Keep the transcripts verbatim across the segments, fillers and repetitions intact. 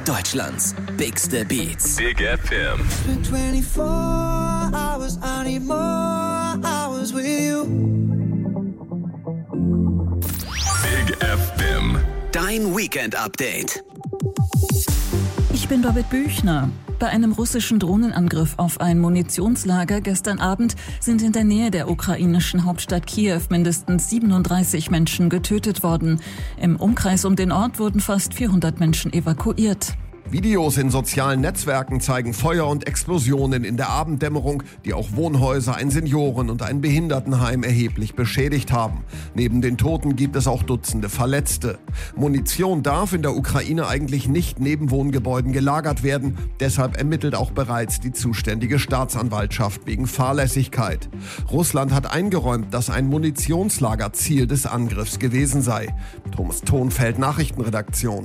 Deutschlands bigste Beats. Big F M. twenty-four hours, I need more hours with you. Big F M. Dein Weekend-Update. Ich bin Babette Büchner. Bei einem russischen Drohnenangriff auf ein Munitionslager gestern Abend sind in der Nähe der ukrainischen Hauptstadt Kiew mindestens siebenunddreißig Menschen getötet worden. Im Umkreis um den Ort wurden fast vierhundert Menschen evakuiert. Videos in sozialen Netzwerken zeigen Feuer und Explosionen in der Abenddämmerung, die auch Wohnhäuser, ein Senioren- und ein Behindertenheim erheblich beschädigt haben. Neben den Toten gibt es auch Dutzende Verletzte. Munition darf in der Ukraine eigentlich nicht neben Wohngebäuden gelagert werden. Deshalb ermittelt auch bereits die zuständige Staatsanwaltschaft wegen Fahrlässigkeit. Russland hat eingeräumt, dass ein Munitionslager Ziel des Angriffs gewesen sei. Thomas Thonfeld, Nachrichtenredaktion.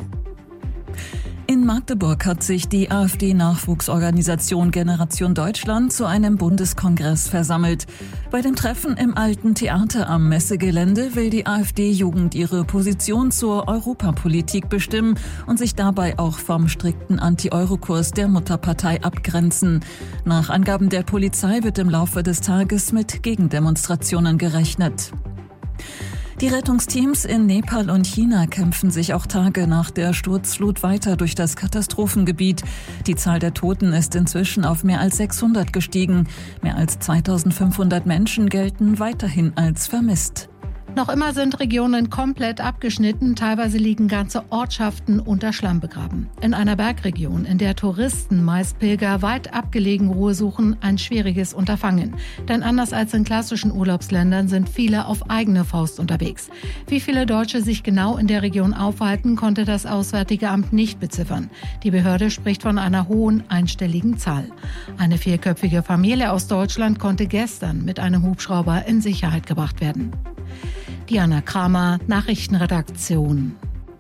In Magdeburg hat sich die AfD-Nachwuchsorganisation Generation Deutschland zu einem Bundeskongress versammelt. Bei dem Treffen im Alten Theater am Messegelände will die AfD-Jugend ihre Position zur Europapolitik bestimmen und sich dabei auch vom strikten Anti-Euro-Kurs der Mutterpartei abgrenzen. Nach Angaben der Polizei wird im Laufe des Tages mit Gegendemonstrationen gerechnet. Die Rettungsteams in Nepal und China kämpfen sich auch Tage nach der Sturzflut weiter durch das Katastrophengebiet. Die Zahl der Toten ist inzwischen auf mehr als sechshundert gestiegen. Mehr als zweitausendfünfhundert Menschen gelten weiterhin als vermisst. Noch immer sind Regionen komplett abgeschnitten, teilweise liegen ganze Ortschaften unter Schlamm begraben. In einer Bergregion, in der Touristen, meist Pilger, weit abgelegen Ruhe suchen, ein schwieriges Unterfangen. Denn anders als in klassischen Urlaubsländern sind viele auf eigene Faust unterwegs. Wie viele Deutsche sich genau in der Region aufhalten, konnte das Auswärtige Amt nicht beziffern. Die Behörde spricht von einer hohen einstelligen Zahl. Eine vierköpfige Familie aus Deutschland konnte gestern mit einem Hubschrauber in Sicherheit gebracht werden. Diana Kramer, Nachrichtenredaktion.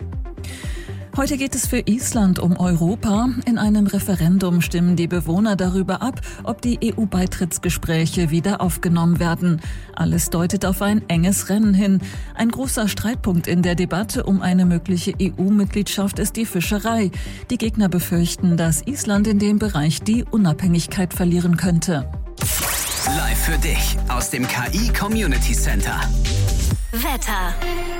Heute geht es für Island um Europa. In einem Referendum stimmen die Bewohner darüber ab, ob die E U-Beitrittsgespräche wieder aufgenommen werden. Alles deutet auf ein enges Rennen hin. Ein großer Streitpunkt in der Debatte um eine mögliche E U-Mitgliedschaft ist die Fischerei. Die Gegner befürchten, dass Island in dem Bereich die Unabhängigkeit verlieren könnte. Live für dich aus dem K I Community Center. Wetter.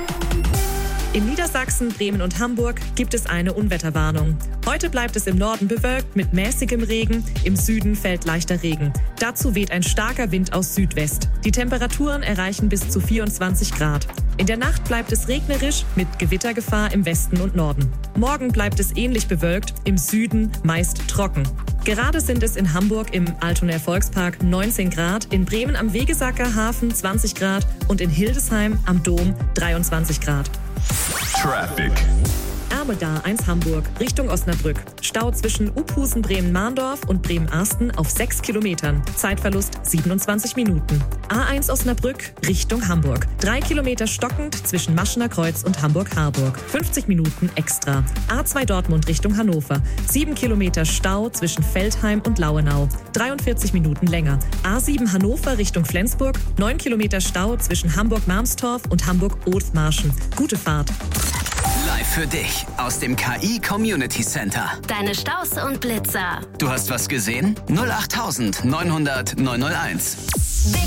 In Niedersachsen, Bremen und Hamburg gibt es eine Unwetterwarnung. Heute bleibt es im Norden bewölkt mit mäßigem Regen, im Süden fällt leichter Regen. Dazu weht ein starker Wind aus Südwest. Die Temperaturen erreichen bis zu vierundzwanzig Grad. In der Nacht bleibt es regnerisch mit Gewittergefahr im Westen und Norden. Morgen bleibt es ähnlich bewölkt, im Süden meist trocken. Gerade sind es in Hamburg im Altonaer Volkspark neunzehn Grad, in Bremen am Wegesacker Hafen zwanzig Grad und in Hildesheim am Dom dreiundzwanzig Grad. Traffic. Ermeda eins Hamburg, Richtung Osnabrück. Stau zwischen Uphusen Bremen-Mahndorf und Bremen-Arsten auf sechs Kilometern. Zeitverlust siebenundzwanzig Minuten. A eins Osnabrück, Richtung Hamburg. Drei Kilometer stockend zwischen Maschener Kreuz und Hamburg-Harburg. fünfzig Minuten extra. A zwei Dortmund Richtung Hannover. Sieben Kilometer Stau zwischen Veltheim und Lauenau. dreiundvierzig Minuten länger. A sieben Hannover Richtung Flensburg. Neun Kilometer Stau zwischen Hamburg-Marmstorf und Hamburg-Othmarschen. Gute Fahrt. Live für dich aus dem K I Community Center. Deine Staus und Blitzer. Du hast was gesehen? null acht neun null null neun null eins.